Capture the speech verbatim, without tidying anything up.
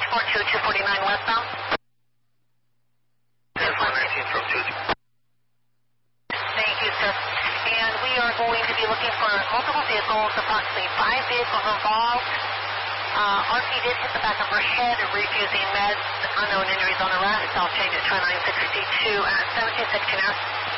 four two, two forty-nine westbound. ten four nineteen from two. Thank you, sir. And we are going to be looking for multiple vehicles, approximately five vehicles involved. Uh, R P did hit the back of her head, refusing meds, unknown injuries on arrest. I'll change it to a nine sixty-two at seventeen sixty now.